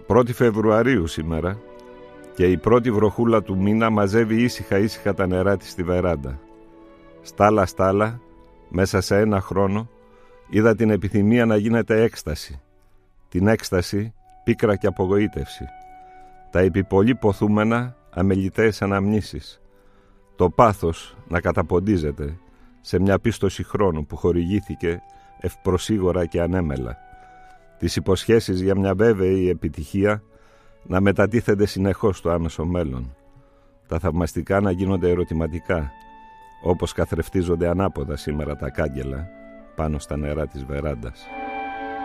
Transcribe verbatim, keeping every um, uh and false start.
Πρώτη Φεβρουαρίου σήμερα και η πρώτη βροχούλα του μήνα μαζεύει ήσυχα ήσυχα τα νερά της στη βεράντα. Στάλα στάλα, μέσα σε ένα χρόνο, είδα την επιθυμία να γίνεται έκσταση. Την έκσταση, πίκρα και απογοήτευση. Τα επιπολή ποθούμενα, αμεληταίες αναμνήσεις. Το πάθος να καταποντίζεται σε μια πίστοση χρόνου που χορηγήθηκε ευπροσίγορα και ανέμελα. Τις υποσχέσεις για μια βέβαιη επιτυχία να μετατίθενται συνεχώς στο άμεσο μέλλον. Τα θαυμαστικά να γίνονται ερωτηματικά, όπως καθρεφτίζονται ανάποδα σήμερα τα κάγκελα πάνω στα νερά της βεράντας.